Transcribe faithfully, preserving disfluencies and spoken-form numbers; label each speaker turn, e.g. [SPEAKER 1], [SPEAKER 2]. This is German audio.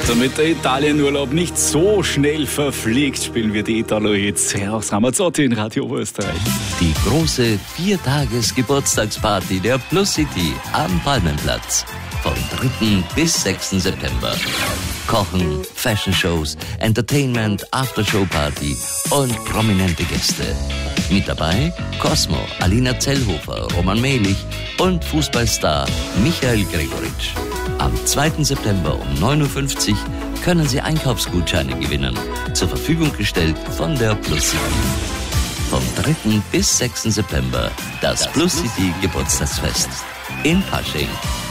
[SPEAKER 1] Damit der Italienurlaub nicht so schnell verfliegt, spielen wir die Italo-Hits aus Ramazzotti in Radio Oberösterreich.
[SPEAKER 2] Die große Viertages-Geburtstagsparty der Plus City am Palmenplatz. Vom dritten bis sechsten September. Kochen, Fashion-Shows, Entertainment, Aftershow-Party und prominente Gäste. Mit dabei Cosmo, Alina Zellhofer, Roman Mehlich und Fußballstar Michael Gregoritsch. Am zweiten September um neun Uhr fünfzig können Sie Einkaufsgutscheine gewinnen. Zur Verfügung gestellt von der Plus City. Vom dritten bis sechsten September das Plus City Geburtstagsfest in Pasching.